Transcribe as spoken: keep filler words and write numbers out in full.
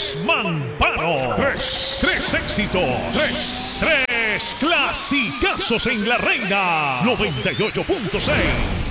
Tres Mamparos. Tres. Tres éxitos. Tres. Tres clasicazos en La Reina. noventa y ocho punto seis.